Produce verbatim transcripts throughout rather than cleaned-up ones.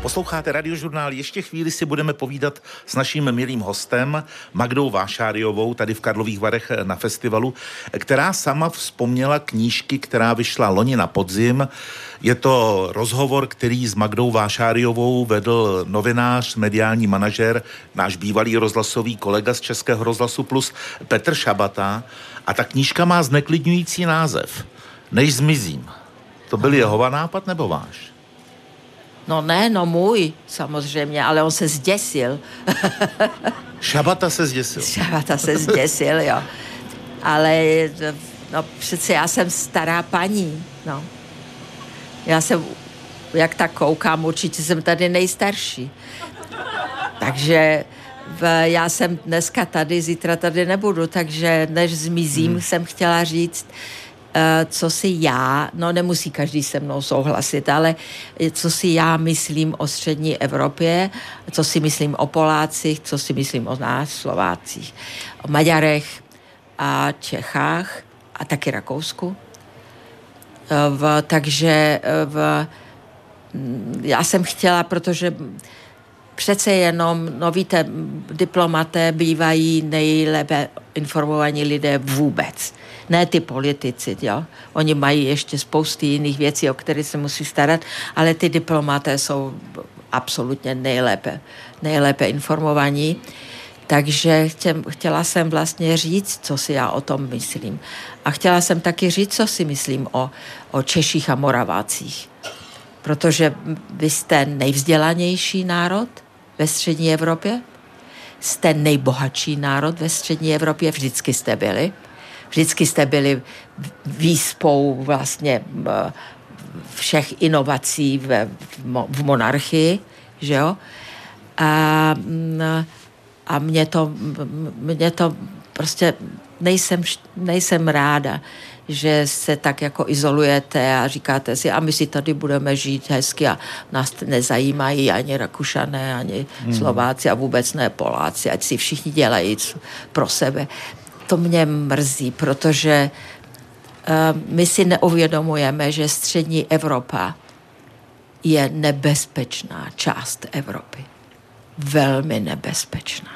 Posloucháte Radiožurnál, ještě chvíli si budeme povídat s naším milým hostem Magdou Vášáriovou tady v Karlových Varech na festivalu, která sama vzpomněla knížky, která vyšla loni na podzim. Je to rozhovor, který s Magdou Vášáriovou vedl novinář, mediální manažer, náš bývalý rozhlasový kolega z Českého rozhlasu Plus Petr Šabata. A ta knížka má zneklidňující název Než zmizím. To byl jeho nápad nebo váš? No ne, no můj, samozřejmě, ale on se zděsil. Šabata se zděsil. Šabata se zděsil, jo. Ale, no přece já jsem stará paní, no. Já jsem, jak tak koukám, určitě jsem tady nejstarší. Takže v, já jsem dneska tady, zítra tady nebudu, takže než zmizím, hmm. jsem chtěla říct, co si já, no nemusí každý se mnou souhlasit, ale co si já myslím o střední Evropě, co si myslím o Polácích, co si myslím o nás, Slovácích, o Maďarech a Čechách a taky Rakousku. V, takže v, já jsem chtěla, protože přece jenom, no víte, diplomaté bývají nejlépe informovaní lidé vůbec. Ne ty politici, jo. Oni mají ještě spousty jiných věcí, o které se musí starat, ale ty diplomaté jsou absolutně nejlépe, nejlépe informovaní. Takže chtěla jsem vlastně říct, co si já o tom myslím. A chtěla jsem taky říct, co si myslím o, o Češích a Moravácích. Protože vy jste nejvzdělanější národ ve střední Evropě, jste nejbohatší národ ve střední Evropě, vždycky jste byli. Vždycky jste byli výspou vlastně všech inovací v, v monarchii, že jo? A, a mě to, mě to prostě nejsem, nejsem ráda, že se tak jako izolujete a říkáte si, a my si tady budeme žít hezky a nás nezajímají ani Rakušané, ani hmm. Slováci a vůbec ne Poláci, ať si všichni dělají pro sebe. To mě mrzí, protože uh, my si neuvědomujeme, že střední Evropa je nebezpečná část Evropy. Velmi nebezpečná.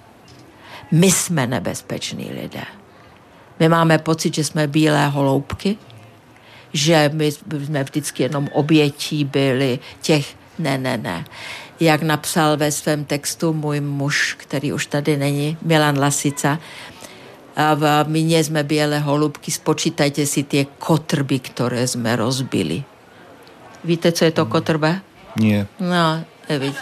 My jsme nebezpeční lidé. My máme pocit, že jsme bílé holoubky, že my jsme vždycky jenom obětí byli těch, ne, ne, ne. Jak napsal ve svém textu můj muž, který už tady není, Milan Lasica, a v míně jsme bělé holubky, spočítajte si ty kotrby, které jsme rozbili. Víte, co je to kotrba? Nie. No, nevíte.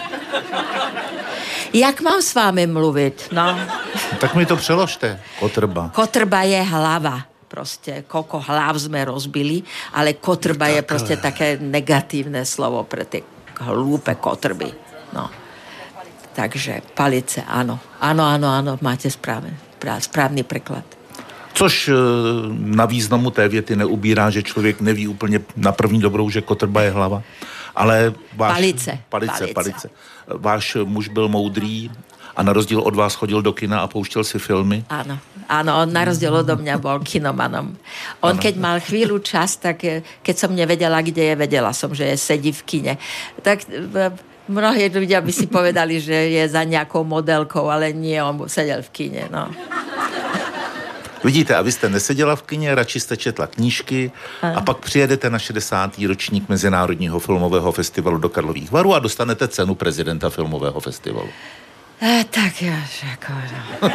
Jak mám s vámi mluvit? No. Tak mi to přeložte, kotrba. Kotrba je hlava. Prostě, koľko hlav jsme rozbili, ale kotrba je prostě také negativné slovo pro ty hlúpe kotrby. No. Takže palice, ano. Ano, ano, ano, máte správně. Správný překlad. Což na významu té věty neubírá, že člověk neví úplně na první dobrou, že kotrba je hlava. Ale váš... Palice. Palice, palice. palice. Váš muž byl moudrý a na rozdíl od vás chodil do kina a pouštěl si filmy. Áno, áno, on na rozdiel odo mňa bol kinomanom. On ano. Keď mal chvíľu čas, tak keď som nevedela, kde je, vedela som, že je sedí v kine. Tak mnohí ľudia by si povedali, že je za nejakou modelkou, ale nie, on sedel v kine, no. Vidíte, a vy jste neseděla v kině, radši jste četla knížky a pak přijedete na šedesátý ročník Mezinárodního filmového festivalu do Karlových Varů a dostanete cenu prezidenta filmového festivalu. E, tak jo, jako, no.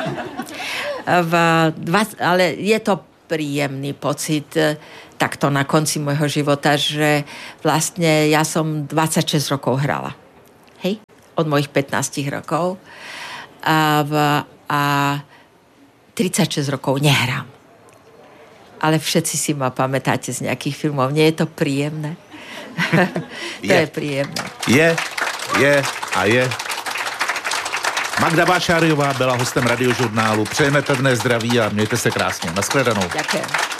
v dva, ale je to príjemný pocit takto na konci môjho života, že vlastne ja som dvadsaťšesť rokov hrala. Hej? Od mojich pätnásť rokov. A, v, a tridsaťšesť rokov nehrám. Ale všetci si ma pamätáte z nejakých filmov. Nie je to príjemné? to je. je príjemné. Je, je a je. Magda Vášáriová byla hostem Radiožurnálu. Přejeme pevné zdraví a mějte se krásně. Naschledanou. Ďakujem.